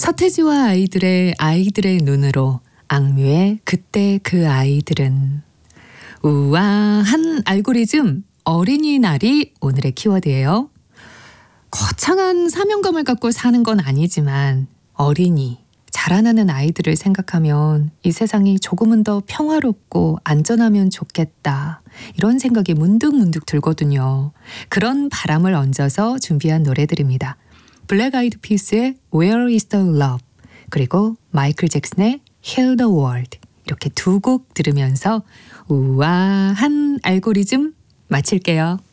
서태지와 아이들의 눈으로 악뮤의 그때 그 아이들은. 우아한 알고리즘 어린이날이 오늘의 키워드예요. 거창한 사명감을 갖고 사는 건 아니지만 어린이, 자라나는 아이들을 생각하면 이 세상이 조금은 더 평화롭고 안전하면 좋겠다. 이런 생각이 문득문득 들거든요. 그런 바람을 얹어서 준비한 노래들입니다. 블랙 아이드 피스의 Where is the Love, 그리고 마이클 잭슨의 Heal the World, 이렇게 두 곡 들으면서 우아한 알고리즘 마칠게요.